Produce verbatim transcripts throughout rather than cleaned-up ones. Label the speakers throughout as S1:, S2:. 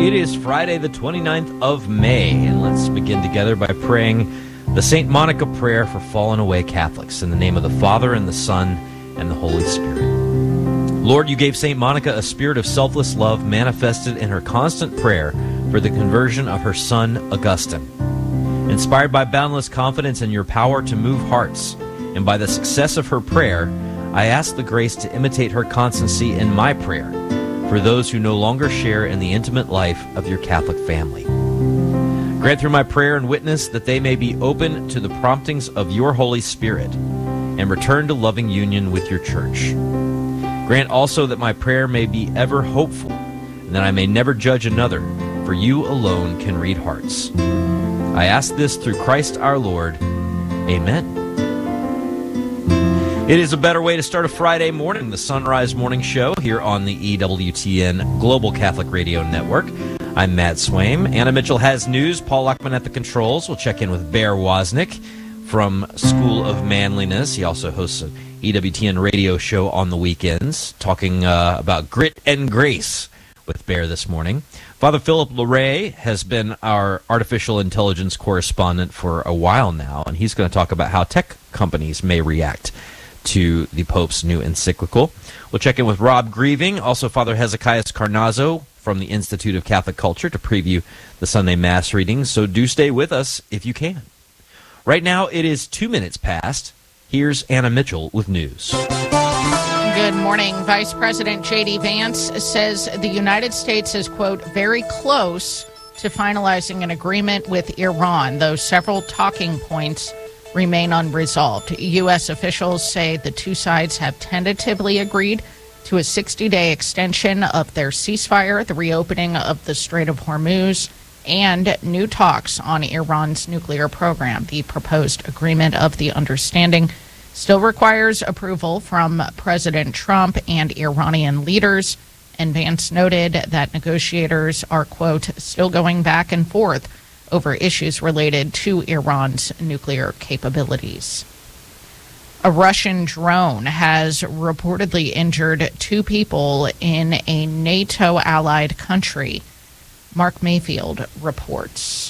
S1: It is Friday the twenty-ninth of May, and let's begin together by praying the Saint Monica prayer for fallen away Catholics in the name of the Father and the Son and the Holy Spirit. Lord, you gave Saint Monica a spirit of selfless love manifested in her constant prayer for the conversion of her son, Augustine. Inspired by boundless confidence in your power to move hearts, and by the success of her prayer, I ask the grace to imitate her constancy in my prayer for those who no longer share in the intimate life of your Catholic family. Grant through my prayer and witness that they may be open to the promptings of your Holy Spirit and return to loving union with your Church. Grant also that my prayer may be ever hopeful, and that I may never judge another, for you alone can read hearts. I ask this through Christ our Lord. Amen. It is a better way to start a Friday morning, the Sunrise Morning Show here on the E W T N Global Catholic Radio Network. I'm Matt Swaim. Anna Mitchell has news. Paul Luckman at the controls. We'll check in with Bear Wozniak from School of Manliness. He also hosts an E W T N radio show on the weekends, talking uh, about grit and grace with Bear this morning. Father Philip Larray has been our artificial intelligence correspondent for a while now, and he's going to talk about how tech companies may react to the Pope's new encyclical. We'll check in with Rob Grieving, also Father Hezekiah Carnazzo from the Institute of Catholic Culture, to preview the Sunday Mass readings, so do stay with us if you can. Right now, it is two minutes past. Here's Anna Mitchell with news.
S2: Good morning. Vice President J D Vance says the United States is, quote, very close to finalizing an agreement with Iran, though several talking points remain unresolved. U S officials say the two sides have tentatively agreed to a sixty-day extension of their ceasefire, the reopening of the Strait of Hormuz, and new talks on Iran's nuclear program. The proposed agreement of the understanding still requires approval from President Trump and Iranian leaders, and Vance noted that negotiators are, quote, still going back and forth over issues related to Iran's nuclear capabilities. A Russian drone has reportedly injured two people in a NATO-allied country. Mark Mayfield reports.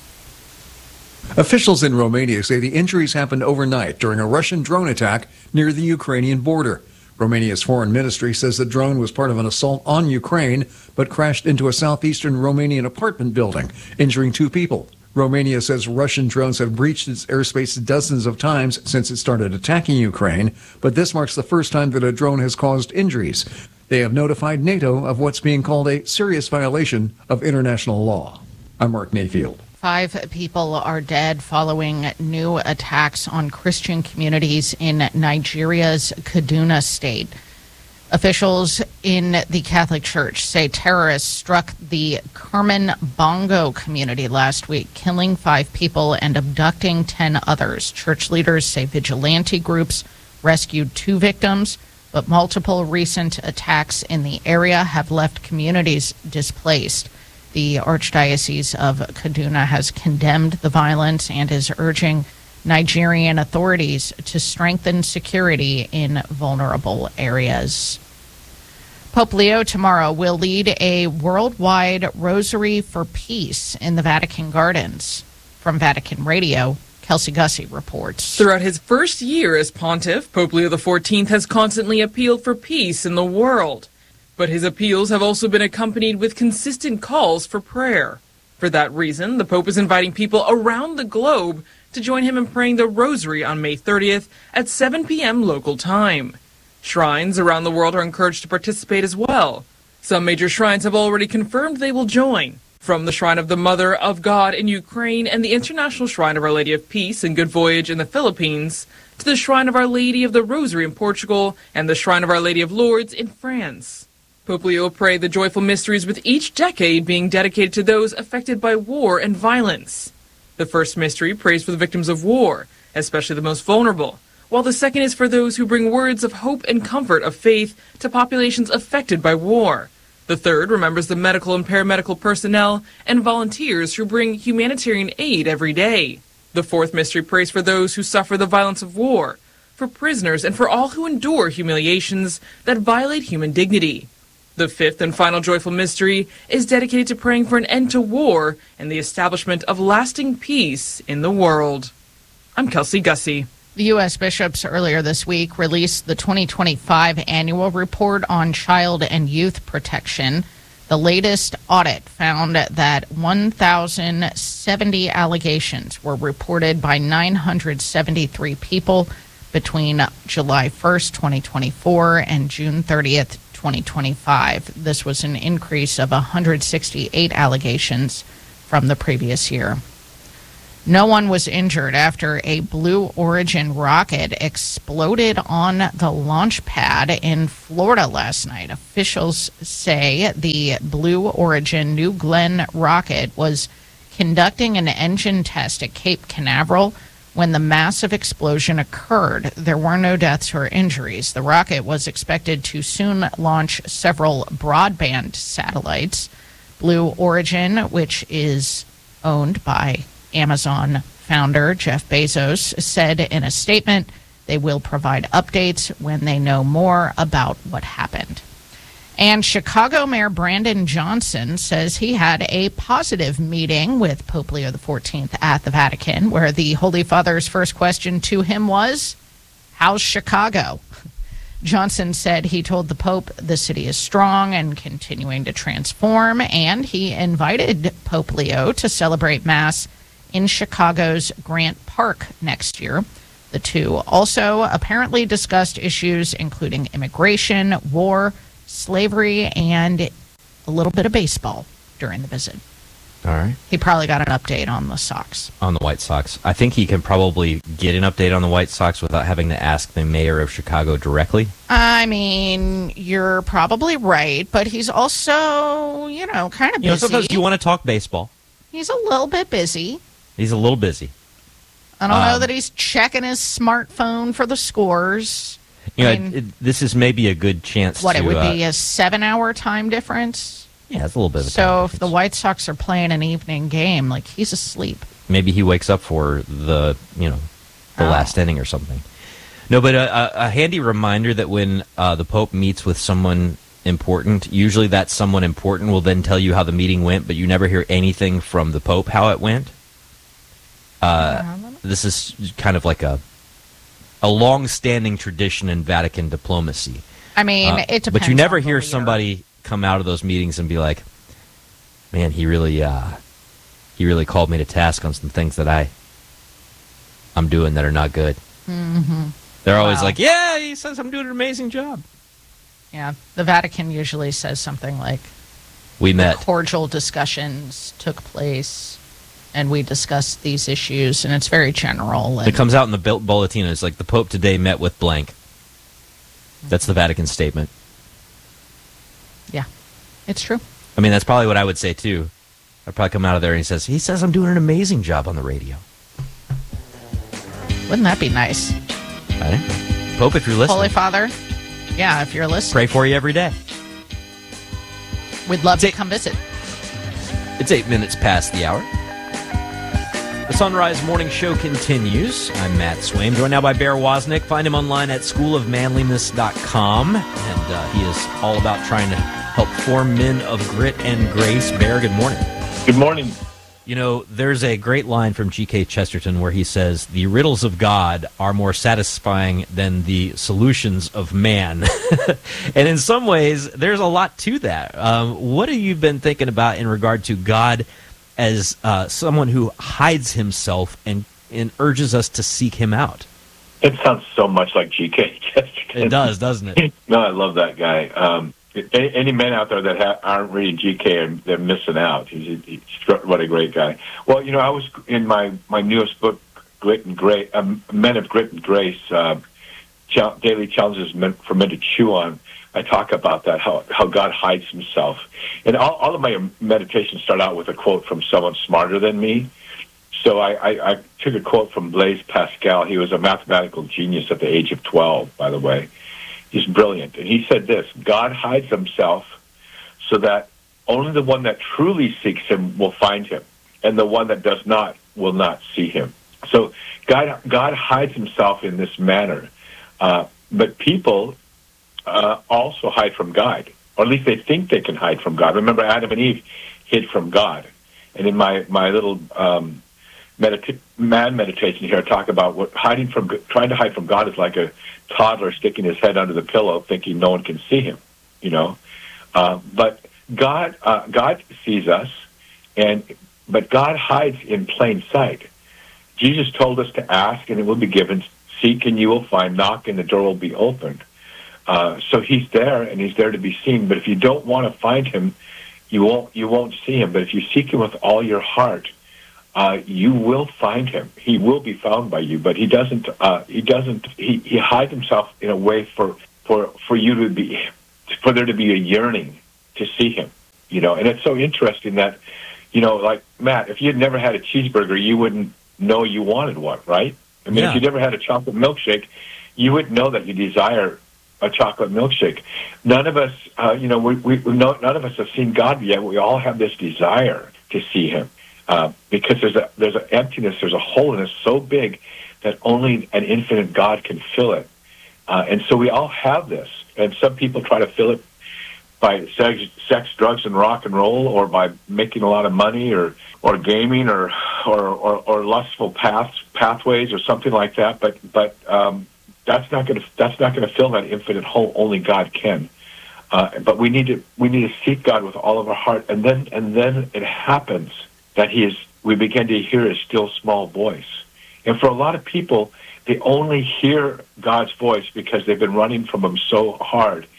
S3: Officials in Romania say the injuries happened overnight during a Russian drone attack near the Ukrainian border. Romania's foreign ministry says the drone was part of an assault on Ukraine, but crashed into a southeastern Romanian apartment building, injuring two people. Romania says Russian drones have breached its airspace dozens of times since it started attacking Ukraine, but this marks the first time that a drone has caused injuries. They have notified NATO of what's being called a serious violation of international law. I'm Mark Mayfield.
S2: Five people are dead following new attacks on Christian communities in Nigeria's Kaduna state. Officials in the Catholic Church say terrorists struck the Kerman Bongo community last week, killing five people and abducting ten others. Church leaders say vigilante groups rescued two victims, but multiple recent attacks in the area have left communities displaced. The Archdiocese of Kaduna has condemned the violence and is urging Nigerian authorities to strengthen security in vulnerable areas. Pope Leo tomorrow will lead a worldwide Rosary for Peace in the Vatican Gardens. From Vatican Radio, Kelsey Gussie reports.
S4: Throughout his first year as pontiff, Pope Leo the fourteenth has constantly appealed for peace in the world. But his appeals have also been accompanied with consistent calls for prayer. For that reason, the Pope is inviting people around the globe to join him in praying the Rosary on May thirtieth at seven p.m. local time. Shrines around the world are encouraged to participate as well. Some major shrines have already confirmed they will join, from the Shrine of the Mother of God in Ukraine and the International Shrine of Our Lady of Peace and Good Voyage in the Philippines, to the Shrine of Our Lady of the Rosary in Portugal and the Shrine of Our Lady of Lourdes in France. Pope Leo will pray the joyful mysteries, with each decade being dedicated to those affected by war and violence. The first mystery prays for the victims of war, especially the most vulnerable, while the second is for those who bring words of hope and comfort of faith to populations affected by war. The third remembers the medical and paramedical personnel and volunteers who bring humanitarian aid every day. The fourth mystery prays for those who suffer the violence of war, for prisoners, and for all who endure humiliations that violate human dignity. The fifth and final joyful mystery is dedicated to praying for an end to war and the establishment of lasting peace in the world. I'm Kelsey Gussie.
S2: The U S bishops earlier this week released the twenty twenty-five annual report on child and youth protection. The latest audit found that one thousand seventy allegations were reported by nine hundred seventy-three people between July first, twenty twenty-four and June thirtieth, twenty twenty-five. This was an increase of one hundred sixty-eight allegations from the previous year. No one was injured after a Blue Origin rocket exploded on the launch pad in Florida last night. Officials say the Blue Origin New Glenn rocket was conducting an engine test at Cape Canaveral when the massive explosion occurred. There were no deaths or injuries. The rocket was expected to soon launch several broadband satellites. Blue Origin, which is owned by Amazon founder Jeff Bezos, said in a statement they will provide updates when they know more about what happened. And Chicago Mayor Brandon Johnson says he had a positive meeting with Pope Leo the fourteenth at the Vatican, where the Holy Father's first question to him was, "How's Chicago?" Johnson said he told the Pope the city is strong and continuing to transform, and he invited Pope Leo to celebrate Mass in Chicago's Grant Park next year. The two also apparently discussed issues including immigration, war, slavery, and a little bit of baseball during the visit.
S1: All right.
S2: He probably got an update on the Sox.
S1: On the White Sox. I think he can probably get an update on the White Sox without having to ask the mayor of Chicago directly.
S2: I mean, you're probably right, but he's also, you know, kind of busy.
S1: You know, sometimes you want to talk baseball.
S2: He's a little bit busy.
S1: He's a little busy.
S2: I don't
S1: um,
S2: know that he's checking his smartphone for the scores.
S1: You know,
S2: I mean,
S1: it, it, this is maybe a good chance
S2: what,
S1: to...
S2: it would
S1: uh,
S2: be a seven-hour time difference?
S1: Yeah, it's a little bit of a
S2: So
S1: time
S2: if the
S1: difference.
S2: White Sox are playing an evening game, like, he's asleep.
S1: Maybe he wakes up for the, you know, the
S2: Oh.
S1: last inning or something. No, but a, a, a handy reminder that when uh, the Pope meets with someone important, usually that someone important will then tell you how the meeting went, but you never hear anything from the Pope how it went. Uh, this is kind of like a a long-standing tradition in Vatican diplomacy.
S2: I mean,
S1: Uh,
S2: it depends.
S1: but you never
S2: on
S1: hear
S2: the year.
S1: somebody come out of those meetings and be like, "Man, he really, uh, he really called me to task on some things that I, I'm doing that are not good."
S2: Mm-hmm.
S1: They're always
S2: Wow.
S1: like, "Yeah, he says I'm doing an amazing job."
S2: Yeah, the Vatican usually says something like,
S1: We met.
S2: cordial discussions took place, and we discussed these issues, and it's very general. And
S1: It comes out in the Bill- bulletin. It's like the Pope today met with blank. That's the Vatican statement.
S2: yeah, it's true.
S1: I mean, that's probably what I would say too. I'd probably come out of there and he says, "He says I'm doing an amazing job on the radio."
S2: Wouldn't that be nice?
S1: I don't know. Pope, if you're listening,
S2: Holy Father, yeah, if you're listening,
S1: pray for you every day.
S2: we'd love to
S1: Take-
S2: come visit.
S1: It's eight minutes past the hour. The Sunrise Morning Show continues. I'm Matt Swaim, joined now by Bear Wozniak. Find him online at school of manliness dot com. And uh, he is all about trying to help form men of grit and grace. Bear, good morning.
S5: Good morning.
S1: You know, there's a great line from G K Chesterton where he says, "The riddles of God are more satisfying than the solutions of man." And in some ways, there's a lot to that. Um, what have you been thinking about in regard to God as uh, someone who hides himself and, and urges us to seek him out?
S5: It sounds so much like G K Chesterton.
S1: It does, doesn't it?
S5: No, I love that guy. Um, any, any men out there that ha- aren't reading G K, they're missing out. He's, he's what a great guy. Well, you know, I was in my, my newest book, Grit and Grace, um, Men of Grit and Grace, uh, Ch- Daily Challenges meant for Men to Chew On. I talk about that, how, how God hides himself. And all, all of my meditations start out with a quote from someone smarter than me. So I, I, I took a quote from Blaise Pascal. He was a mathematical genius at the age of twelve, by the way. He's brilliant. And he said this: God hides himself so that only the one that truly seeks him will find him, and the one that does not will not see him. So God, God hides himself in this manner. Uh, but people uh, also hide from God or at least they think they can hide from God. Remember, Adam and Eve hid from God. And in my, my little um, medita- man meditation here, I talk about what hiding from, trying to hide from God is like a toddler sticking his head under the pillow thinking no one can see him, you know. Uh, but God, uh, God sees us, and but God hides in plain sight. Jesus told us to ask, and it will be given. Seek, and you will find. Knock, and the door will be opened. Uh, so he's there, and he's there to be seen. But if you don't want to find him, you won't. You won't see him. But if you seek him with all your heart, uh, you will find him. He will be found by you. But he doesn't. Uh, he doesn't. He, he hides himself in a way for for for you to be, for there to be a yearning to see him. You know, and it's so interesting that, you know, like Matt, if you had never had a cheeseburger, you wouldn't know you wanted one, right? I mean,
S1: Yeah.
S5: if you never had a chocolate milkshake, you wouldn't know that you desire a chocolate milkshake. None of us, uh, you know, we, we, we no, none of us have seen God yet. We all have this desire to see him uh, because there's a there's an emptiness, there's a holiness so big that only an infinite God can fill it. Uh, and so we all have this. And some people try to fill it by sex, sex, drugs, and rock and roll, or by making a lot of money, or or gaming, or or, or, or lustful paths, pathways, or something like that. But but um, that's not going to that's not going to fill that infinite hole. Only God can. Uh, but we need to we need to seek God with all of our heart, and then and then it happens that He is. We begin to hear His still small voice. And for a lot of people, they only hear God's voice because they've been running from Him so hard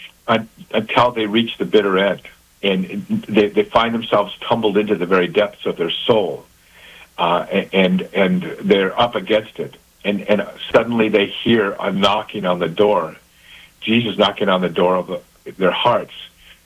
S5: until they reach the bitter end, and they, they find themselves tumbled into the very depths of their soul, uh, and and they're up against it, and and suddenly they hear a knocking on the door, Jesus knocking on the door of the, their hearts,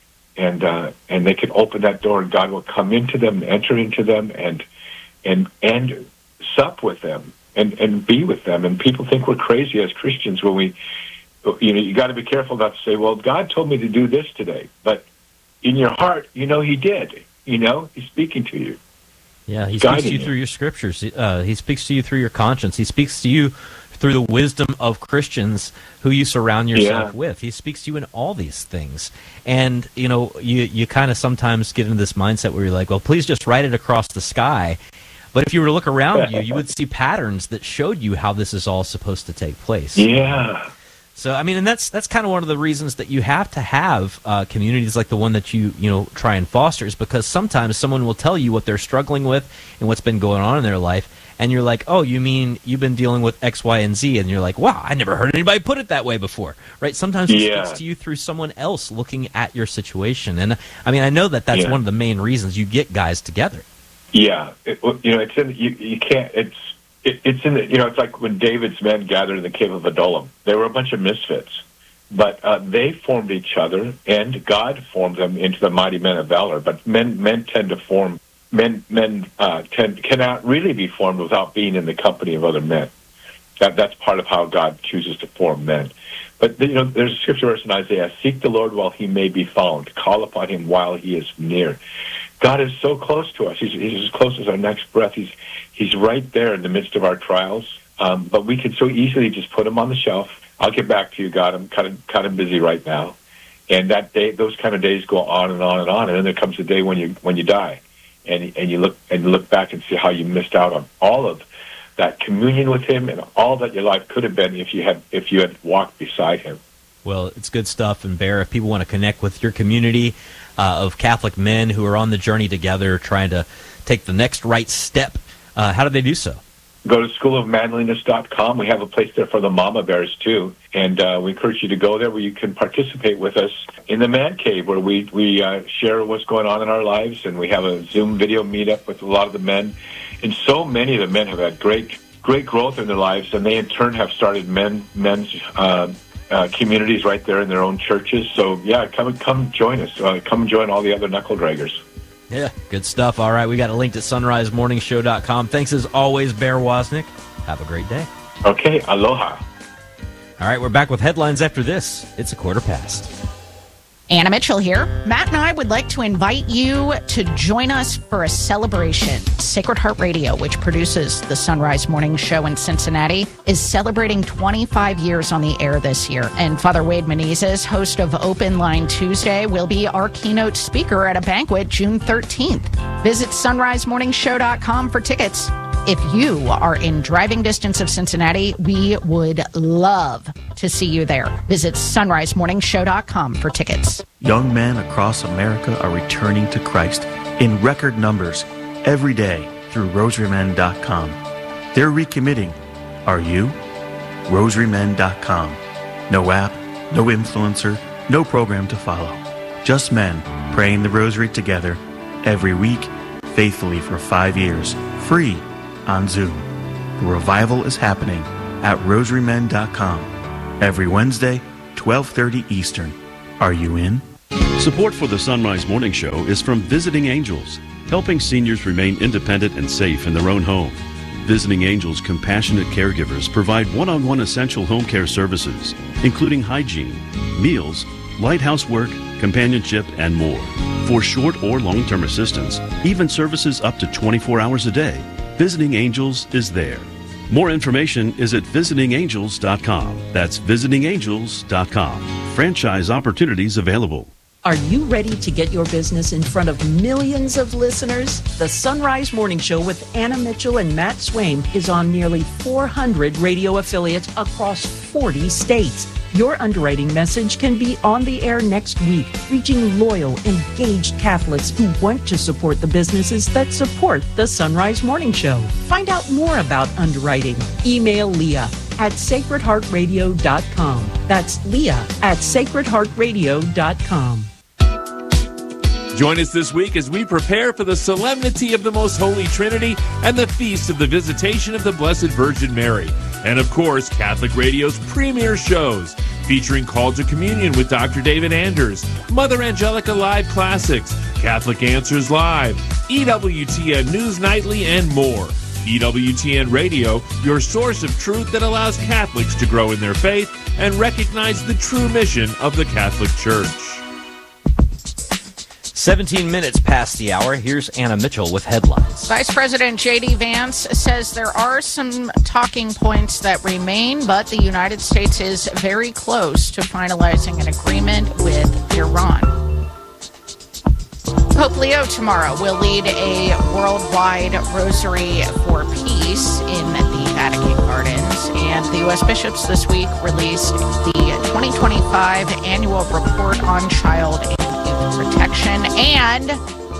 S5: and uh, and they can open that door, and God will come into them, enter into them, and and and sup with them, and and be with them. And people think we're crazy as Christians when we. You know, you got to be careful not to say, well, God told me to do this today. But in your heart, you know He did. You know, He's speaking to you.
S1: Yeah, He speaks to you
S5: you.
S1: through your scriptures. Uh, he speaks to you through your conscience. He speaks to you through the wisdom of Christians who you surround yourself
S5: Yeah.
S1: with. He speaks to you in all these things. And, you know, you, you kind of sometimes get into this mindset where you're like, well, please just write it across the sky. But if you were to look around you, you would see patterns that showed you how this is all supposed to take place.
S5: Yeah.
S1: So, I mean, and that's that's kind of one of the reasons that you have to have uh, communities like the one that you, you know, try and foster, is because sometimes someone will tell you what they're struggling with and what's been going on in their life, and you're like, oh, you mean you've been dealing with X, Y, and Z, and you're like, wow, I never heard anybody put it that way before, right? Sometimes it
S5: Yeah.
S1: speaks to you through someone else looking at your situation. And, I mean, I know that that's
S5: Yeah.
S1: one of the main reasons you get guys together.
S5: Yeah. It, you know, it's in, you, you can't, it's, It, it's in the, you know, it's like when David's men gathered in the cave of Adullam. They were a bunch of misfits, but uh, they formed each other, and God formed them into the mighty men of valor. But men, men tend to form, men, men uh, tend cannot really be formed without being in the company of other men. That that's part of how God chooses to form men. But you know, there's a scripture verse in Isaiah: "Seek the Lord while He may be found; call upon Him while He is near." God is so close to us. He's, he's as close as our next breath. He's He's right there in the midst of our trials. Um, but we can so easily just put Him on the shelf. I'll get back to you, God. I'm kind of kind of busy right now. And that day, those kind of days go on and on and on. And then there comes a day when you when you die, and and you look and you look back and see how you missed out on all of that communion with Him and all that your life could have been if you had if you had walked beside Him.
S1: Well, it's good stuff. And Bear, if people want to connect with your community uh, of Catholic men who are on the journey together, trying to take the next right step, uh, how do they do so?
S5: Go to school of manliness dot com. We have a place there for the mama bears, too. And uh, we encourage you to go there where you can participate with us in the Man Cave, where we, we uh, share what's going on in our lives. And we have a Zoom video meetup with a lot of the men. And so many of the men have had great great growth in their lives. And they, in turn, have started men men's uh, uh, communities right there in their own churches. So, yeah, come come join us. Uh, come join all the other knuckle draggers.
S1: Yeah, good stuff. All right, we got a link to sunrise morning show dot com. Thanks as always, Bear Wozniak. Have a great day.
S5: Okay, aloha.
S1: All right, we're back with headlines after this. It's a quarter past.
S2: Anna Mitchell here. Matt and I would like to invite you to join us for a celebration. Sacred Heart Radio, which produces the Sunrise Morning Show in Cincinnati, is celebrating twenty-five years on the air this year. And Father Wade Menezes, host of Open Line Tuesday, will be our keynote speaker at a banquet June thirteenth. Visit sunrise morning show dot com for tickets. If you are in driving distance of Cincinnati, we would love to see you there. Visit sunrise morning show dot com for tickets.
S6: Young men across America are returning to Christ in record numbers every day through rosary men dot com. They're recommitting. Are you? rosary men dot com. No app, no influencer, no program to follow. Just men praying the rosary together every week, faithfully for five years, free on Zoom. The revival is happening at rosary men dot com every Wednesday, twelve thirty Eastern. Are you in?
S7: Support for the Sunrise Morning Show is from Visiting Angels, helping seniors remain independent and safe in their own home. Visiting Angels compassionate caregivers provide one-on-one essential home care services, including hygiene, meals, light housework, companionship, and more. For short or long-term assistance, even services up to twenty-four hours a day, Visiting Angels is there. More information is at visiting angels dot com. That's visiting angels dot com. Franchise opportunities available.
S8: Are you ready to get your business in front of millions of listeners? The Sunrise Morning Show with Anna Mitchell and Matt Swaim is on nearly four hundred radio affiliates across forty states. Your underwriting message can be on the air next week, reaching loyal, engaged Catholics who want to support the businesses that support the Sunrise Morning Show. Find out more about underwriting. Email Leah at sacred heart radio dot com. That's Leah at sacred heart radio dot com.
S9: Join us this week as we prepare for the solemnity of the Most Holy Trinity and the Feast of the Visitation of the Blessed Virgin Mary. And of course, Catholic Radio's premier shows, featuring Call to Communion with Doctor David Anders, Mother Angelica Live Classics, Catholic Answers Live, E W T N News Nightly, and more. E W T N Radio, your source of truth that allows Catholics to grow in their faith and recognize the true mission of the Catholic Church.
S1: seventeen minutes past the hour. Here's Anna Mitchell with headlines.
S2: Vice President J D Vance says there are some talking points that remain, but the United States is very close to finalizing an agreement with Iran. Pope Leo tomorrow will lead a worldwide rosary for peace in the Vatican Gardens, and the U S bishops this week released the twenty twenty-five annual report on child and youth protection. And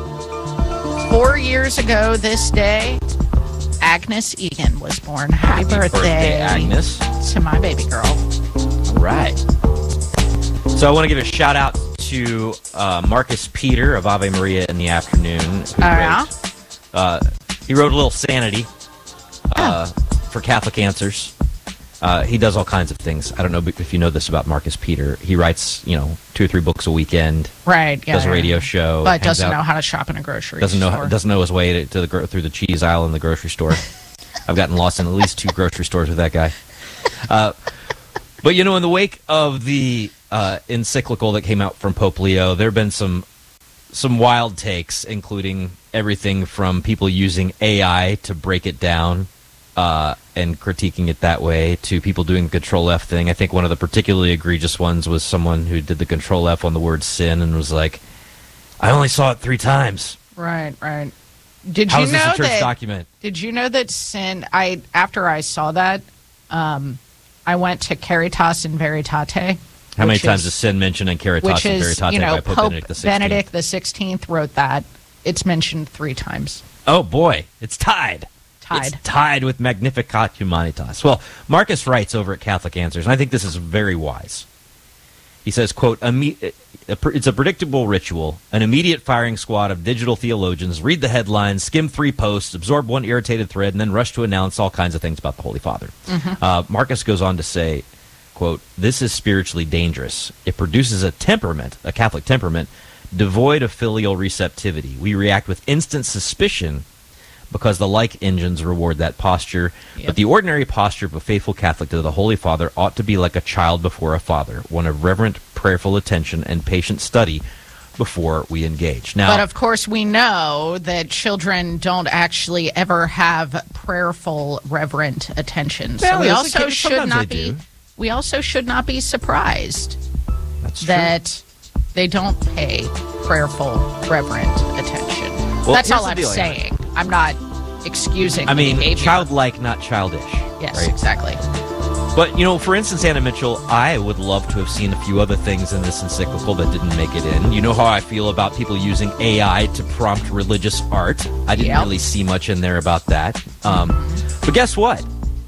S2: four years ago this day, Agnes Egan was born. Happy,
S1: Happy
S2: birthday,
S1: birthday, Agnes,
S2: to my baby girl.
S1: All right. So I want to give a shout out to uh, Marcus Peter of Ave Maria in the Afternoon. Who
S2: Oh, yeah?
S1: wrote, uh, he wrote a little Sanity uh,
S2: Oh.
S1: for Catholic Answers. Uh, he does all kinds of things. I don't know if you know this about Marcus Peter. He writes, you know, two or three books a weekend.
S2: Right, yeah.
S1: Does a
S2: yeah.
S1: radio show.
S2: But
S1: hangs
S2: doesn't
S1: out-
S2: know how to shop in a grocery
S1: doesn't
S2: store.
S1: know doesn't know his way to, to the gro- through the cheese aisle in the grocery store. I've gotten lost in at least two grocery stores with that guy. Uh, but you know, in the wake of the uh, encyclical that came out from Pope Leo, there have been some some wild takes, including everything from people using A I to break it down uh, and critiquing it that way, to people doing the Control F thing. I think one of the particularly egregious ones was someone who did the Control F on the word sin and was like, "I only saw it three times."
S2: Right, right. Did
S1: How
S2: you
S1: is this
S2: know
S1: a church
S2: that?
S1: document?
S2: Did you know that sin? I after I saw that, um, I went to Caritas in Veritate.
S1: How many
S2: which
S1: times
S2: is-
S1: is sin mentioned in Caritas
S2: Which
S1: and
S2: is,
S1: Veritate
S2: you know,
S1: by Pope,
S2: Pope
S1: Benedict the sixteenth?
S2: Benedict the sixteenth wrote that. It's mentioned three times.
S1: Oh boy, it's tied.
S2: Tied.
S1: It's tied with Magnificat Humanitas. Well, Marcus writes over at Catholic Answers, and I think this is very wise. He says, quote, "Imme- it's a predictable ritual. An immediate firing squad of digital theologians read the headlines, skim three posts, absorb one irritated thread, and then rush to announce all kinds of things about the Holy Father."
S2: Mm-hmm.
S1: Uh, Marcus goes on to say, quote, "This is spiritually dangerous. It produces a temperament, a Catholic temperament, devoid of filial receptivity. We react with instant suspicion, because the like engines reward that posture.
S2: Yep.
S1: But the ordinary posture of a faithful Catholic to the Holy Father ought to be like a child before a father, one of reverent, prayerful attention and patient study before we engage. Now,
S2: but of course, we know that children don't actually ever have prayerful, reverent attention. So
S1: Well,
S2: we
S1: it's
S2: also
S1: okay.
S2: should
S1: Sometimes
S2: not
S1: they
S2: be.
S1: do.
S2: We also should not be surprised
S1: that's true.
S2: that they don't pay prayerful, reverent attention.
S1: Well,
S2: That's
S1: here's
S2: all
S1: the
S2: I'm
S1: deal, Anna.
S2: saying. I'm not excusing.
S1: I
S2: the
S1: mean,
S2: behavior.
S1: childlike, not childish.
S2: Yes,
S1: right?
S2: exactly.
S1: But, you know, for instance, Anna Mitchell, I would love to have seen a few other things in this encyclical that didn't make it in. You know how I feel about people using A I to prompt religious art. I didn't
S2: Yep.
S1: really see much in there about that. Um, but guess what?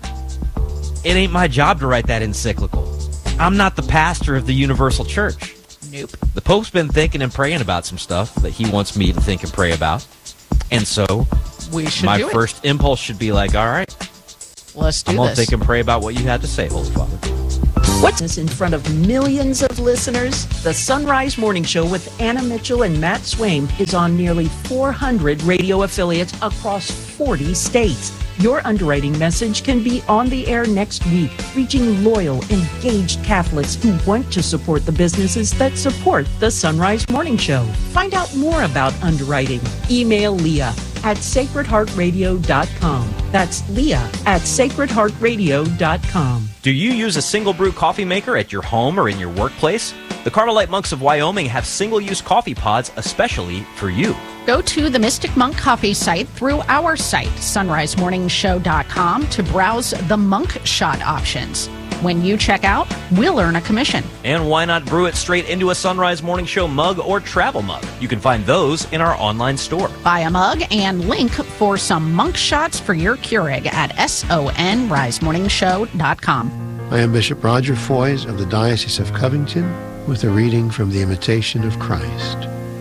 S1: It ain't my job to write that encyclical. I'm not the pastor of the Universal Church.
S2: Nope.
S1: The Pope's been thinking and praying about some stuff that he wants me to think and pray about. And so
S2: We should
S1: my
S2: do it.
S1: first impulse should be like, all right,
S2: Let's do
S1: I'm going to
S2: this.
S1: think and pray about what you had to say, Holy Father.
S8: What's this in front of millions of listeners? The Sunrise Morning Show with Anna Mitchell and Matt Swaim is on nearly four hundred radio affiliates across forty states. Your underwriting message can be on the air next week, reaching loyal, engaged Catholics who want to support the businesses that support the Sunrise Morning Show. Find out more about underwriting. Email Leah at sacred heart radio dot com. That's Leah at sacred heart radio dot com.
S1: Do you use a single brew coffee maker at your home or in your workplace? The Carmelite Monks of Wyoming have single-use coffee pods especially for you.
S2: Go to the Mystic Monk Coffee site through our site, sunrise morning show dot com, to browse the Monk Shot options. When you check out, we'll earn a commission.
S1: And why not brew it straight into a Sunrise Morning Show mug or travel mug? You can find those in our online store.
S2: Buy a mug and link for some Monk Shots for your Keurig at sunrise morning show dot com.
S10: I am Bishop Roger Foys of the Diocese of Covington with a reading from the Imitation of Christ.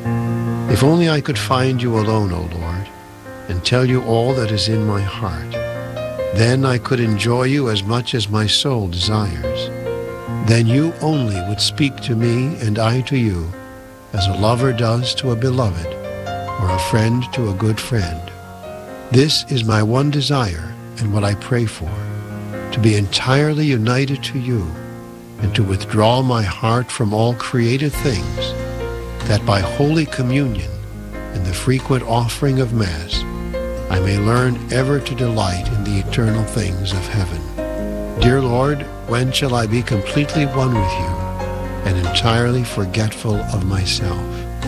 S10: If only I could find you alone, O Lord, and tell you all that is in my heart. Then I could enjoy you as much as my soul desires. Then you only would speak to me and I to you, as a lover does to a beloved, or a friend to a good friend. This is my one desire and what I pray for, to be entirely united to you, and to withdraw my heart from all created things, that by Holy Communion and the frequent offering of Mass, I may learn ever to delight in the eternal things of heaven. Dear Lord, when shall I be completely one with you and entirely forgetful of myself?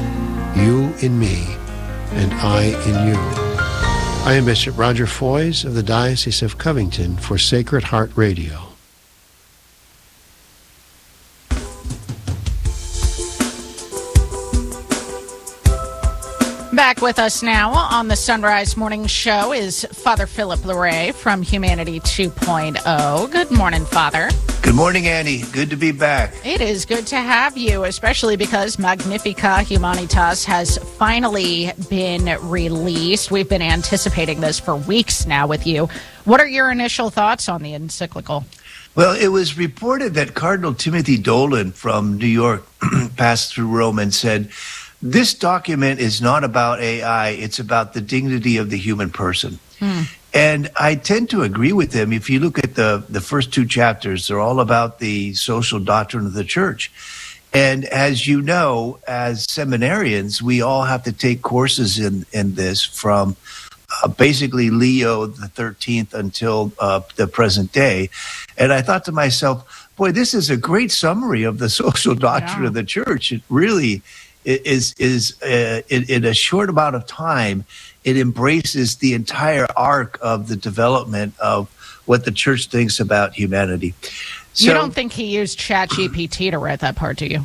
S10: You in me and I in you. I am Bishop Roger Foys of the Diocese of Covington for Sacred Heart Radio.
S2: Back with us now on the Sunrise Morning Show is Father Philip Larray from Humanity two point oh. Good morning, Father.
S11: Good morning, Annie. Good to be back.
S2: It is good to have you, especially because Magnificat Humanitas has finally been released. We've been anticipating this for weeks now with you. What are your initial thoughts on the encyclical?
S11: Well, it was reported that Cardinal Timothy Dolan from New York passed through Rome and said, this document is not about A I, it's about the dignity of the human person. Hmm. And I tend to agree with him. If you look at the, the first two chapters, they're all about the social doctrine of the church. And as you know, as seminarians, we all have to take courses in, in this from uh, basically Leo the thirteenth until uh, the present day. And I thought to myself, boy, this is a great summary of the social doctrine
S2: yeah.
S11: of the church. It really is, is uh, in, in a short amount of time, it embraces the entire arc of the development of what the church thinks about humanity. So,
S2: you don't think he used ChatGPT to write that part, do you?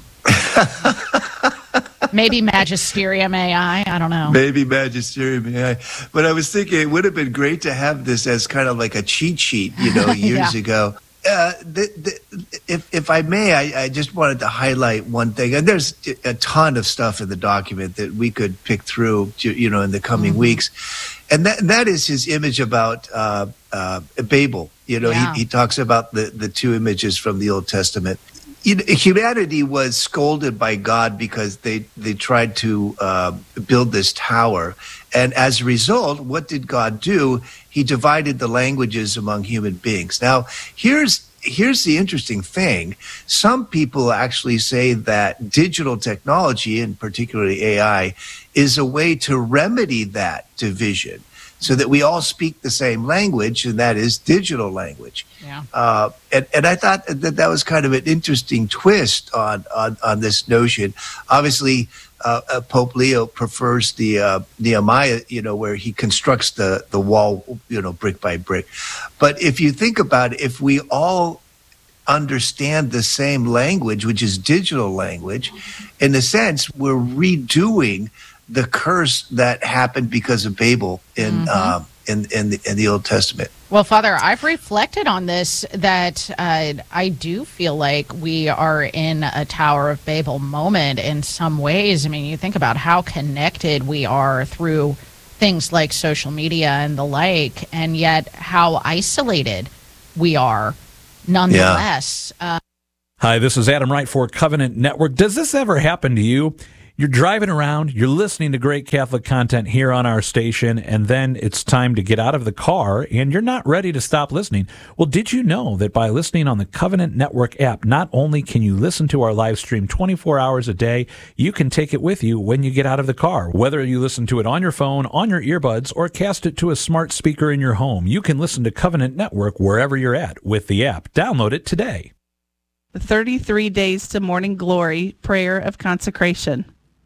S2: Maybe Magisterium A I? I don't know.
S11: Maybe Magisterium A I. But I was thinking it would have been great to have this as kind of like a cheat sheet, you know, years
S2: yeah.
S11: ago. Uh, the, the, if, if I may, I, I just wanted to highlight one thing. And there's a ton of stuff in the document that we could pick through, you know, in the coming mm-hmm. weeks. And that that is his image about uh, uh, Babel. You know, yeah. he, he talks about the, the two images from the Old Testament. you know, humanity was scolded by God because they, they tried to uh, build this tower. And as a result, what did God do? He divided the languages among human beings. Now, here's here's the interesting thing. Some people actually say that digital technology, and particularly A I, is a way to remedy that division so that we all speak the same language, and that is digital language.
S2: Yeah.
S11: Uh, and, and I thought that that was kind of an interesting twist on, on, on this notion. Obviously, uh, uh, Pope Leo prefers the uh, Nehemiah, you know, where he constructs the, the wall, you know, brick by brick. But if you think about it, if we all understand the same language, which is digital language, in a sense, we're redoing the curse that happened because of Babel in mm-hmm. uh, in in the, in the Old Testament.
S2: Well, Father, I've reflected on this, that uh, I do feel like we are in a Tower of Babel moment in some ways. I mean, you think about how connected we are through things like social media and the like, and yet how isolated we are nonetheless. Yeah. Uh,
S12: Hi, this is Adam Wright for Covenant Network. Does this ever happen to you? You're driving around, you're listening to great Catholic content here on our station, and then it's time to get out of the car, and you're not ready to stop listening. Well, did you know that by listening on the Covenant Network app, not only can you listen to our live stream twenty-four hours a day, you can take it with you when you get out of the car. Whether you listen to it on your phone, on your earbuds, or cast it to a smart speaker in your home, you can listen to Covenant Network wherever you're at with the app. Download it today.
S13: thirty-three Days to Morning Glory Prayer of Consecration.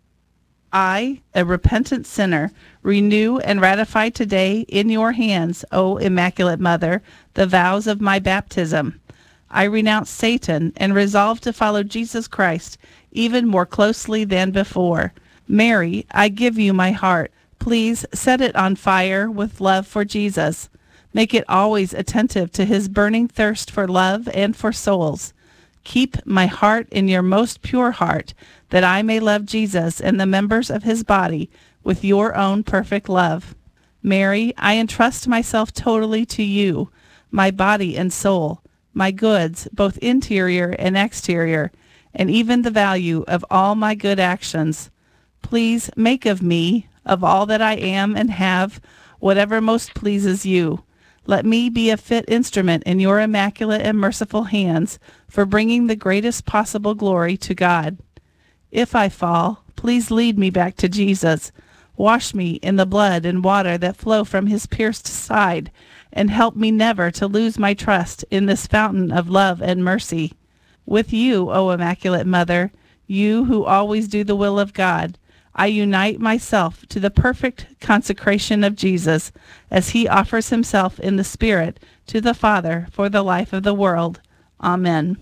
S13: I, a repentant sinner, renew and ratify today in your hands, O Immaculate Mother, the vows of my baptism. I renounce Satan and resolve to follow Jesus Christ even more closely than before. Mary, I give you my heart. Please set it on fire with love for Jesus. Make it always attentive to his burning thirst for love and for souls. Keep my heart in your most pure heart, that I may love Jesus and the members of his body with your own perfect love. Mary, I entrust myself totally to you, my body and soul, my goods, both interior and exterior, and even the value of all my good actions. Please make of me, of all that I am and have, whatever most pleases you. Let me be a fit instrument in your immaculate and merciful hands for bringing the greatest possible glory to God. If I fall, please lead me back to Jesus. Wash me in the blood and water that flow from his pierced side, and help me never to lose my trust in this fountain of love and mercy. With you, O Immaculate Mother, you who always do the will of God, I unite myself to the perfect consecration of Jesus as he offers himself in the Spirit to the Father for the life of the world. Amen.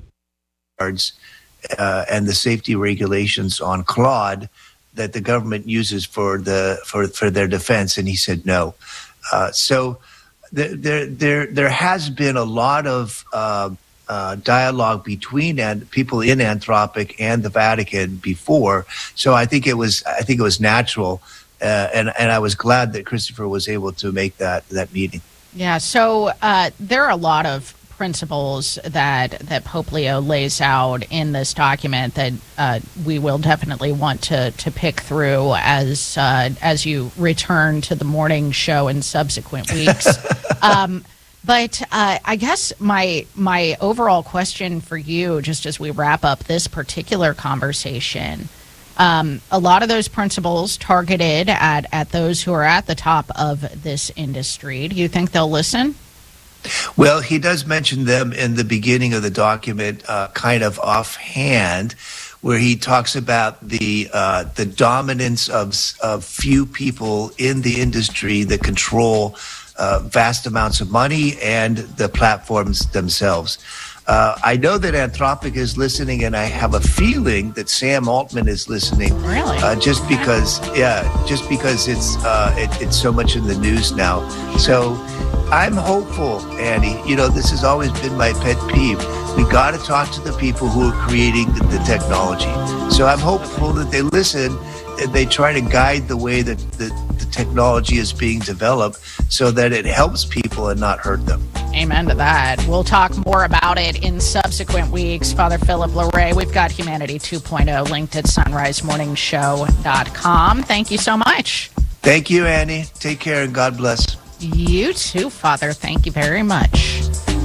S11: Uh, and the safety regulations on Claude that the government uses for the for, for their defense, and he said no. Uh, so there there there there has been a lot of uh, uh, dialogue between and people in Anthropic and the Vatican before. So I think it was I think it was natural, uh, and and I was glad that Christopher was able to make that that meeting.
S2: Yeah. So uh, there are a lot of principles that that Pope Leo lays out in this document that uh, we will definitely want to to pick through as uh, as you return to the morning show in subsequent weeks. um, but uh, I guess my my overall question for you, just as we wrap up this particular conversation, um, a lot of those principles targeted at at those who are at the top of this industry. Do you think they'll listen?
S11: Well, he does mention them in the beginning of the document, uh, kind of offhand, where he talks about the uh, the dominance of, of few people in the industry that control uh, vast amounts of money and the platforms themselves. Uh, I know that Anthropic is listening, and I have a feeling that Sam Altman is listening.
S2: Really?
S11: Uh, just because, yeah, just because it's uh, it, it's so much in the news now. So I'm hopeful, Annie. You know, this has always been my pet peeve. We got to talk to the people who are creating the, the technology. So I'm hopeful that they listen and they try to guide the way that the, the technology is being developed so that it helps people and not hurt them.
S2: Amen to that. We'll talk more about it in subsequent weeks. Father Philip Larray, we've got Humanity two point oh linked at sunrise morning show dot com. Thank you so much.
S11: Thank you, Annie. Take care and God bless.
S2: You too, Father. Thank you very much.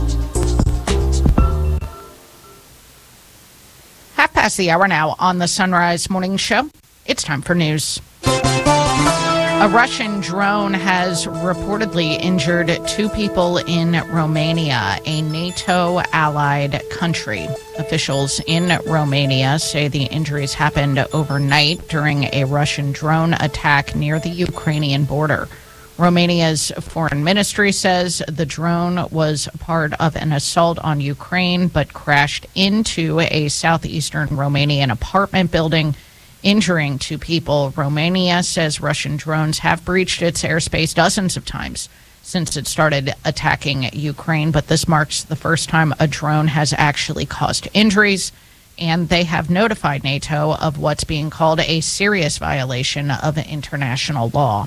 S2: Half past the hour now on the Sunrise Morning Show. It's time for news. A Russian drone has reportedly injured two people in Romania, a NATO-allied country. Officials in Romania say the injuries happened overnight during a Russian drone attack near the Ukrainian border. Romania's foreign ministry says the drone was part of an assault on Ukraine, but crashed into a southeastern Romanian apartment building, injuring two people. Romania says Russian drones have breached its airspace dozens of times since it started attacking Ukraine, but this marks the first time a drone has actually caused injuries, and they have notified NATO of what's being called a serious violation of international law.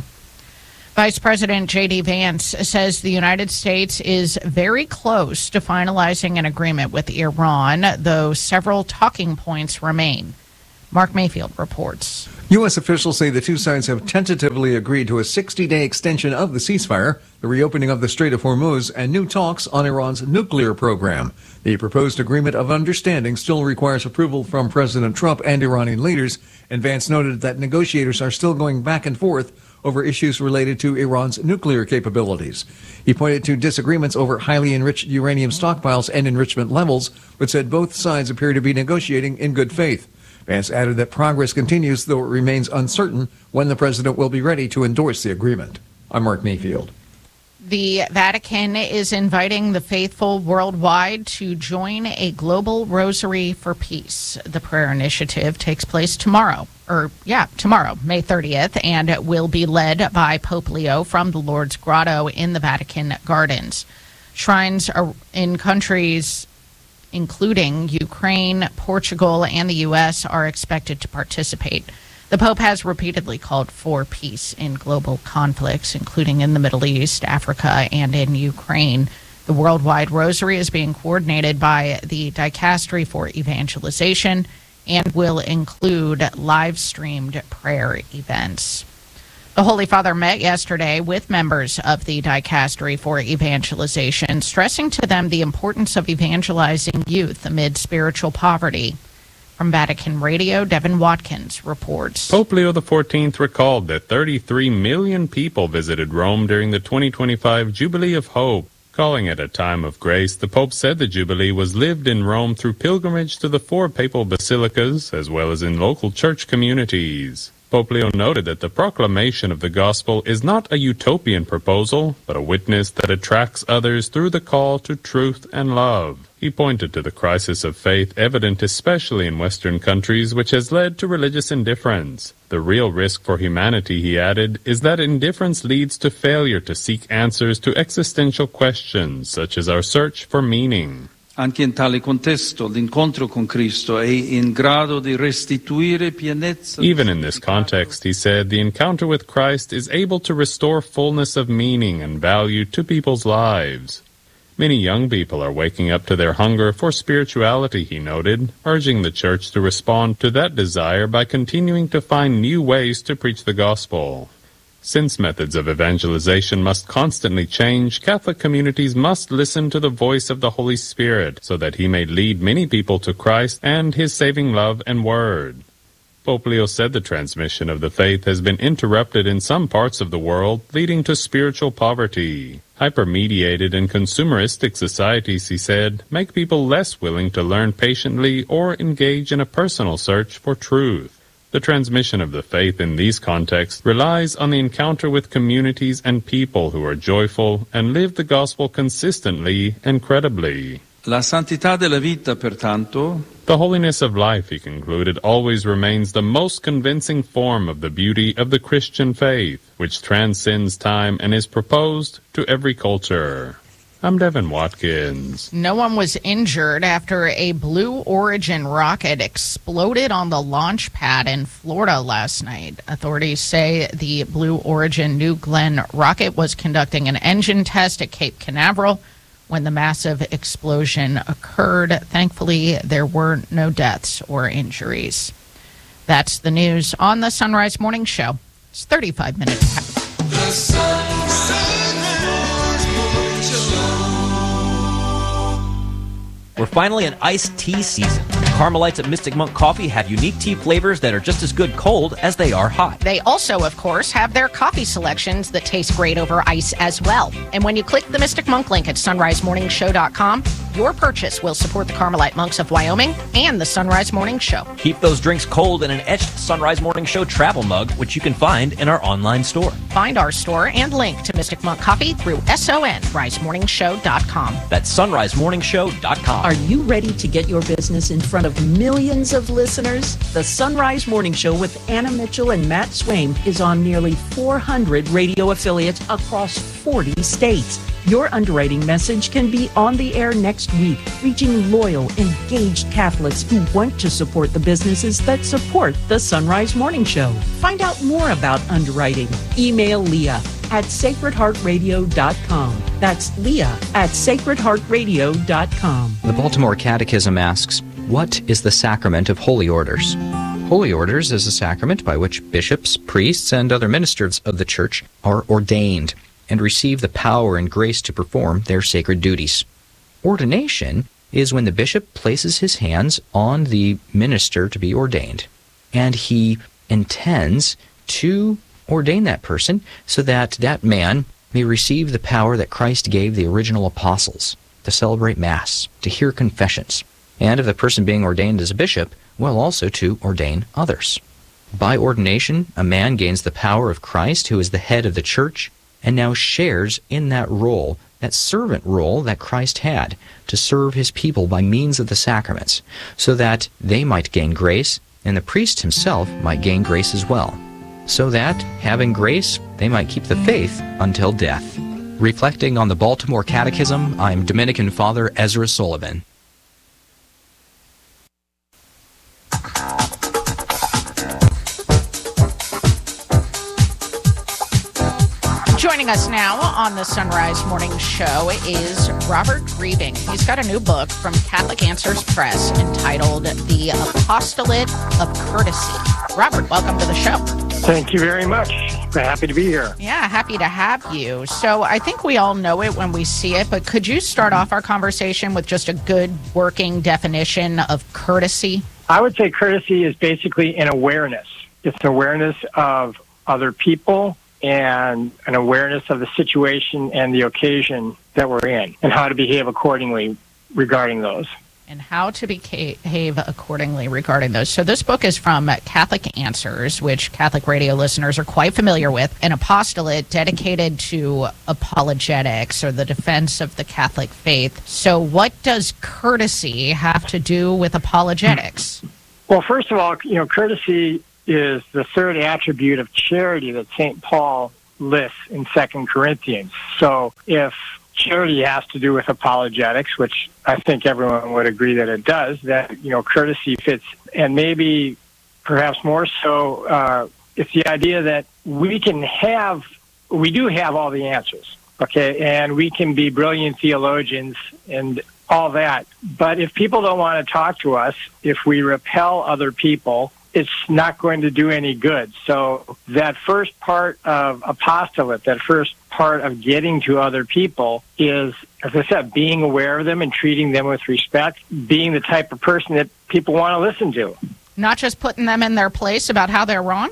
S2: Vice President J D Vance says the United States is very close to finalizing an agreement with Iran, though several talking points remain. Mark Mayfield reports.
S3: U S officials say the two sides have tentatively agreed to a sixty-day extension of the ceasefire, the reopening of the Strait of Hormuz, and new talks on Iran's nuclear program. The proposed agreement of understanding still requires approval from President Trump and Iranian leaders, and Vance noted that negotiators are still going back and forth over issues related to Iran's nuclear capabilities. He pointed to disagreements over highly enriched uranium stockpiles and enrichment levels, but said both sides appear to be negotiating in good faith. Vance added that progress continues, though it remains uncertain when the president will be ready to endorse the agreement. I'm Mark Mayfield.
S2: The Vatican is inviting the faithful worldwide to join a global rosary for peace. The prayer initiative takes place tomorrow, or yeah, tomorrow, May thirtieth, and it will be led by Pope Leo from the Lourdes Grotto in the Vatican Gardens. Shrines are in countries including Ukraine, Portugal, and the U S are expected to participate. The Pope has repeatedly called for peace in global conflicts, including in the Middle East, Africa, and in Ukraine. The Worldwide Rosary is being coordinated by the Dicastery for Evangelization and will include live-streamed prayer events. The Holy Father met yesterday with members of the Dicastery for Evangelization, stressing to them the importance of evangelizing youth amid spiritual poverty. From Vatican Radio, Devin Watkins reports.
S14: Pope Leo the fourteenth recalled that thirty-three million people visited Rome during the twenty twenty-five Jubilee of Hope. Calling it a time of grace, the Pope said the Jubilee was lived in Rome through pilgrimage to the four papal basilicas, as well as in local church communities. Pope Leo noted that the proclamation of the gospel is not a utopian proposal, but a witness that attracts others through the call to truth and love. He pointed to the crisis of faith evident especially in Western countries, which has led to religious indifference. The real risk for humanity, he added, is that indifference leads to failure to seek answers to existential questions, such as our search for meaning.
S15: Anche in tale contesto, l'incontro con Cristo è in grado di restituire pienezza.
S14: Even in this context, he said, the encounter with Christ is able to restore fullness of meaning and value to people's lives. Many young people are waking up to their hunger for spirituality, he noted, urging the Church to respond to that desire by continuing to find new ways to preach the gospel. Since methods of evangelization must constantly change, Catholic communities must listen to the voice of the Holy Spirit so that he may lead many people to Christ and his saving love and word. Pope Leo said the transmission of the faith has been interrupted in some parts of the world, leading to spiritual poverty. Hypermediated and consumeristic societies, he said, make people less willing to learn patiently or engage in a personal search for truth. The transmission of the faith in these contexts relies on the encounter with communities and people who are joyful and live the gospel consistently and credibly.
S15: La santità della vita, pertanto,
S14: the holiness of life, he concluded, always remains the most convincing form of the beauty of the Christian faith, which transcends time and is proposed to every culture. I'm Devin Watkins.
S2: No one was injured after a Blue Origin rocket exploded on the launch pad in Florida last night. Authorities say the Blue Origin New Glenn rocket was conducting an engine test at Cape Canaveral when the massive explosion occurred. Thankfully, there were no deaths or injuries. That's the news on the Sunrise Morning Show. It's thirty-five minutes past.
S16: The Sunrise Morning Show.
S1: We're finally in iced tea season. Carmelites at Mystic Monk Coffee have unique tea flavors that are just as good cold as they are hot.
S17: They also, of course, have their coffee selections that taste great over ice as well. And when you click the Mystic Monk link at sunrise morning show dot com, your purchase will support the Carmelite Monks of Wyoming and the Sunrise Morning Show.
S1: Keep those drinks cold in an etched Sunrise Morning Show travel mug, which you can find in our online store.
S17: Find our store and link to Mystic Monk Coffee through sunrise morning show dot com.
S1: That's sunrise morning show dot com.
S8: Are you ready to get your business in front of millions of listeners? The Sunrise Morning Show with Anna Mitchell and Matt Swaim is on nearly four hundred radio affiliates across forty states. Your underwriting message can be on the air next week, reaching loyal, engaged Catholics who want to support the businesses that support the Sunrise Morning Show. Find out more about underwriting. Email Leah at sacred heart radio dot com. That's Leah at sacred heart radio dot com.
S18: The Baltimore Catechism asks, what is the sacrament of holy orders? Holy orders is a sacrament by which bishops, priests, and other ministers of the church are ordained and receive the power and grace to perform their sacred duties. Ordination is when the bishop places his hands on the minister to be ordained, and he intends to ordain that person so that that man may receive the power that Christ gave the original apostles to celebrate Mass, to hear confessions, and if the person being ordained as a bishop, well, also to ordain others. By ordination, a man gains the power of Christ, who is the head of the church, and now shares in that role, that servant role that Christ had to serve his people by means of the sacraments, so that they might gain grace, and the priest himself might gain grace as well, so that, having grace, they might keep the faith until death. Reflecting on the Baltimore Catechism, I'm Dominican Father Ezra Sullivan.
S2: Joining us now on the Sunrise Morning Show is Robert Griebing. He's got a new book from Catholic Answers Press entitled The Apostolate of Courtesy. Robert, welcome to the show.
S19: Thank you very much. We're happy to be here.
S2: Yeah, happy to have you. So I think we all know it when we see it, but could you start off our conversation with just a good working definition of courtesy?
S19: I would say courtesy is basically an awareness. It's an awareness of other people and an awareness of the situation and the occasion that we're in and how to behave accordingly regarding those.
S2: And how to behave accordingly regarding those. So this book is from Catholic Answers, which Catholic radio listeners are quite familiar with, an apostolate dedicated to apologetics or the defense of the Catholic faith. So what does courtesy have to do with apologetics?
S19: Well, first of all, you know, courtesy is the third attribute of charity that Saint Paul lists in Second Corinthians. So if charity has to do with apologetics, which I think everyone would agree that it does, that, you know, courtesy fits. And maybe perhaps more so, uh, it's the idea that we can have, we do have all the answers, okay, and we can be brilliant theologians and all that. But if people don't want to talk to us, if we repel other people, it's not going to do any good. So that first part of apostolate, that first part of getting to other people is, as I said, being aware of them and treating them with respect, being the type of person that people want to listen to.
S2: Not just putting them in their place about how they're wrong?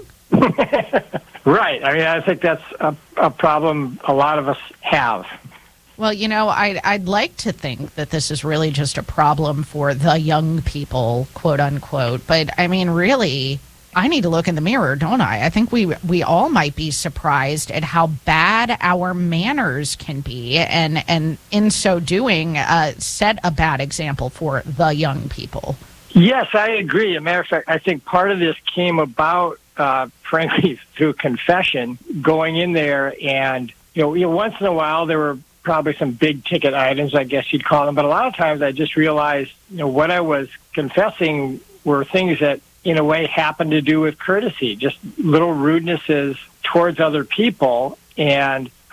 S19: Right. I mean, I think that's a, a problem a lot of us have.
S2: Well, you know, I'd, I'd like to think that this is really just a problem for the young people, quote unquote. But I mean, really, I need to look in the mirror, don't I? I think we we all might be surprised at how bad our manners can be, and and in so doing, uh, set a bad example for the young people.
S19: Yes, I agree. As a matter of fact, I think part of this came about, uh, frankly, through confession, going in there, and you know, you know, once in a while there were probably some big ticket items, I guess you'd call them. But a lot of times I just realized, you know, what I was confessing were things that, in a way, happened to do with courtesy, just little rudenesses towards other people. And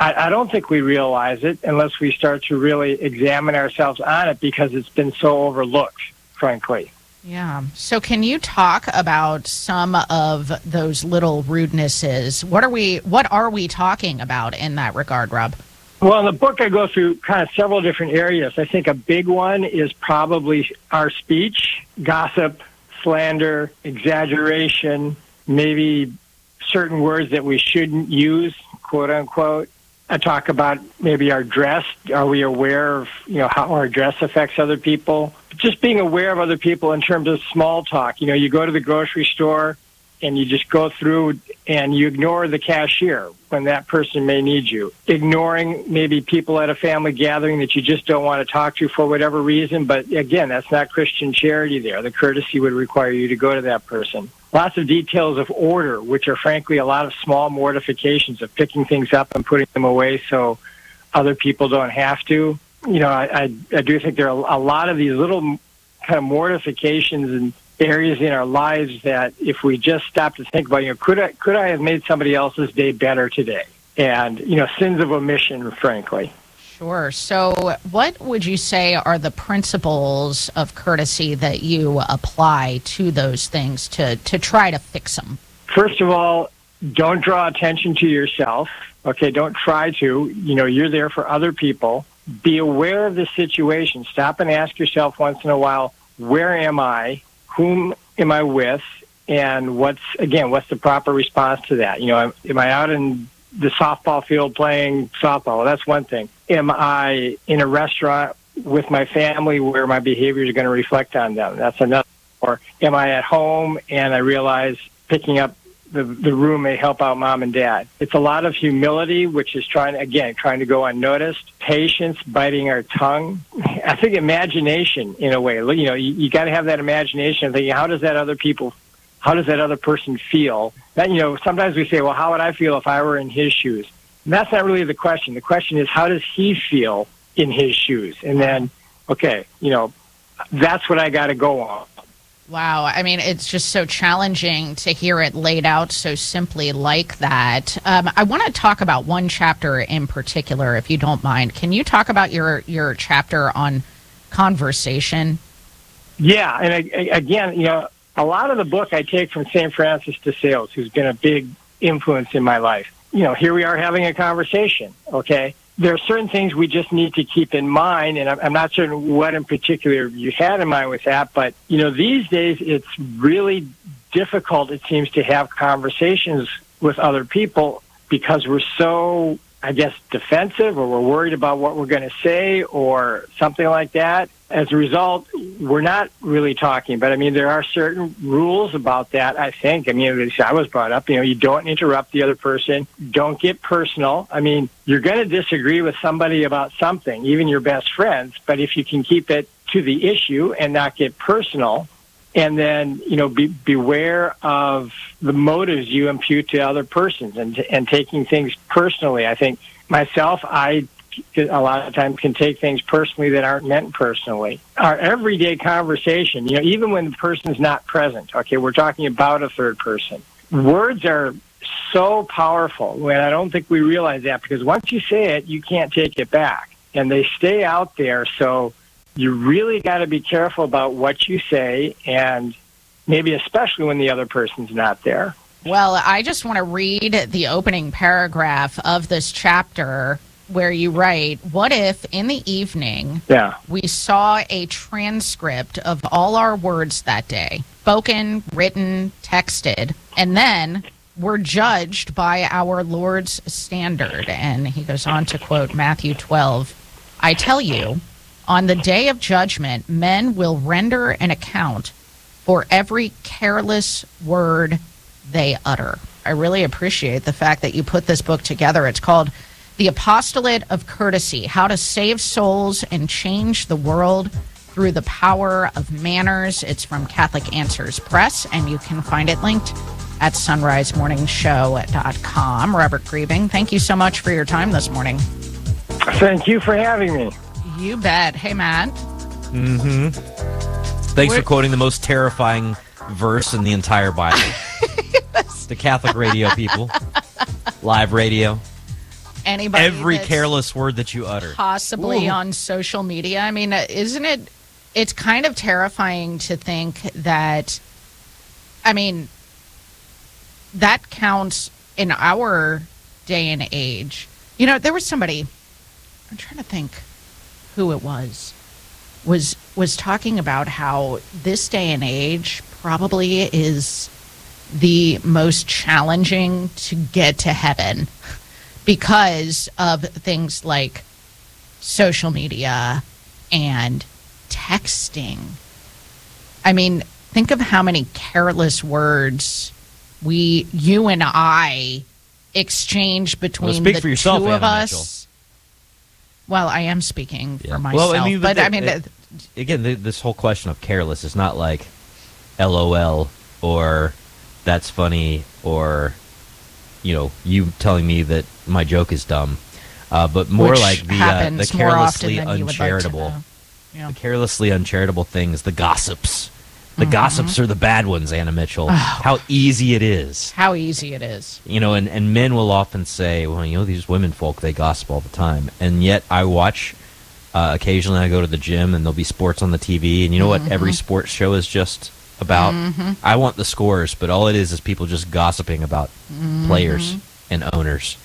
S19: I, I don't think we realize it unless we start to really examine ourselves on it because it's been so overlooked, frankly.
S2: Yeah. So can you talk about some of those little rudenesses? What are we what are we talking about in that regard, Rob?
S19: Well, in the book, I go through kind of several different areas. I think a big one is probably our speech, gossip, slander, exaggeration, maybe certain words that we shouldn't use, quote unquote. I talk about maybe our dress. Are we aware of, you know, how our dress affects other people? Just being aware of other people in terms of small talk. You know, you go to the grocery store and you just go through and you ignore the cashier when that person may need you. Ignoring maybe people at a family gathering that you just don't want to talk to for whatever reason. But again, that's not Christian charity there. The courtesy would require you to go to that person. Lots of details of order, which are frankly a lot of small mortifications of picking things up and putting them away so other people don't have to. You know, I, I, I do think there are a lot of these little kind of mortifications and areas in our lives that if we just stop to think about, you know, could I, could I have made somebody else's day better today? And, you know, sins of omission, frankly.
S2: Sure. So what would you say are the principles of courtesy that you apply to those things to, to try to fix them?
S19: First of all, don't draw attention to yourself. Okay, don't try to. You know, you're there for other people. Be aware of the situation. Stop and ask yourself once in a while, where am I? Whom am I with? And what's, again, what's the proper response to that? You know, am, am I out in the softball field playing softball? Well, that's one thing. Am I in a restaurant with my family where my behaviors are going to reflect on them? That's another. Or am I at home and I realize picking up the, the room may help out mom and dad? It's a lot of humility, which is trying, again, trying to go unnoticed. Patience, biting our tongue. I think imagination, in a way. You know, you, you got to have that imagination of thinking, how does that other people, how does that other person feel? That, you know, sometimes we say, well, how would I feel if I were in his shoes? And that's not really the question. The question is, how does he feel in his shoes? And then, okay, you know, that's what I got to go on.
S2: Wow. I mean, it's just so challenging to hear it laid out so simply like that. Um, I want to talk about one chapter in particular, if you don't mind. Can you talk about your, your chapter on conversation?
S19: Yeah. And I, I, again, you know, a lot of the book I take from Saint Francis de Sales, who's been a big influence in my life. You know, here we are having a conversation, okay? There are certain things we just need to keep in mind, and I'm not certain what in particular you had in mind with that, but, you know, these days it's really difficult, it seems, to have conversations with other people because we're so, I guess, defensive, or we're worried about what we're going to say or something like that. As a result, we're not really talking. But, I mean, there are certain rules about that, I think. I mean, I was brought up, you know, you don't interrupt the other person. Don't get personal. I mean, you're going to disagree with somebody about something, even your best friends. But if you can keep it to the issue and not get personal, and then, you know, be, beware of the motives you impute to other persons and, and taking things personally. I think myself, I a lot of times can take things personally that aren't meant personally. Our everyday conversation, you know, even when the person's not present, okay, we're talking about a third person. Words are so powerful, and I don't think we realize that, because once you say it, you can't take it back. And they stay out there, so you really got to be careful about what you say, and maybe especially when the other person's not there.
S2: Well, I just want to read the opening paragraph of this chapter where you write, what if in the evening
S19: yeah.
S2: we saw a transcript of all our words that day, spoken, written, texted, and then we're judged by our Lord's standard? And he goes on to quote Matthew twelve, I tell you, on the day of judgment, men will render an account for every careless word they utter. I really appreciate the fact that you put this book together. It's called The Apostolate of Courtesy, How to Save Souls and Change the World Through the Power of Manners. It's from Catholic Answers Press, and you can find it linked at sunrise morning show dot com. Robert Griebing, thank you so much for your time this morning.
S19: Thank you for having me.
S2: You bet. Hey, Matt.
S1: Mm-hmm. Thanks for quoting the most terrifying verse in the entire Bible. The Catholic radio people. Live radio.
S2: anybody
S1: Every
S2: that's
S1: careless word that you utter.
S2: possibly
S1: Ooh.
S2: on social media. I mean, uh, isn't it? It's kind of terrifying to think that. I mean, that counts in our day and age. You know, there was somebody. I'm trying to think who it was. Was was talking about how this day and age probably is the most challenging to get to heaven because of things like social media and texting. I mean, think of how many careless words we, you and I, exchange between
S1: Well, speak
S2: the
S1: for yourself,
S2: two of
S1: Anna
S2: us.
S1: Mitchell.
S2: Well, I am speaking
S1: Yeah.
S2: for myself,
S1: Well, I mean,
S2: but
S1: the-
S2: I mean,
S1: it- again, the, this whole question of careless is not like L O L or that's funny or, you know, you telling me that my joke is dumb, uh, but more
S2: Which
S1: like the, uh, the
S2: happens more often
S1: carelessly
S2: than you would like to
S1: uncharitable,
S2: know. Yeah.
S1: the carelessly uncharitable things, the gossips. The
S2: Mhm.
S1: gossips are the bad ones, Anna Mitchell. How easy it is.
S2: how easy it is.
S1: You know, and, and men will often say, well, you know, these women folk, they gossip all the time. And yet I watch, uh, occasionally I go to the gym and there'll be sports on the T V. And you know what every
S2: Mhm.
S1: sports show is just about?
S2: Mhm.
S1: I want the scores, but all it is is people just gossiping about
S2: Mhm.
S1: players and owners.